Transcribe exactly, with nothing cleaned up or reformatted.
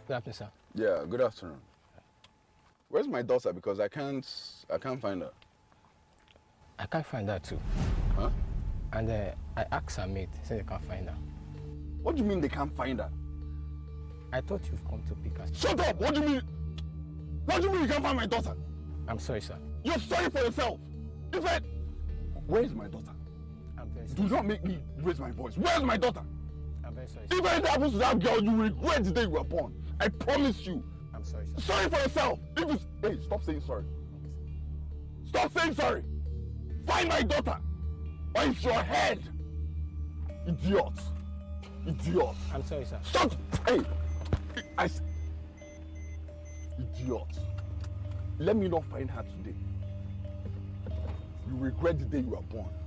Good afternoon, sir. Yeah, good afternoon. Where's my daughter? Because I can't, I can't find her. I can't find her too. Huh? And uh, I asked her mate, said they can't find her. What do you mean they can't find her? I thought you've come to pick us. Shut up! What do you mean? What do you mean you can't find my daughter? I'm sorry, sir. You're sorry for yourself. In fact, where is my daughter? I'm very sorry. Do not make me raise my voice. Where's my daughter? I'm very sorry. If anything happens to that girl, you will regret the day you were born. I promise you. I'm sorry, sir. Sorry for yourself. If it's hey, stop saying sorry. Stop saying sorry. Find my daughter, or it's your head. Idiot. Idiot. I'm sorry, sir. Stop. Hey, I. Idiot. Let me not find her today. You regret the day you were born.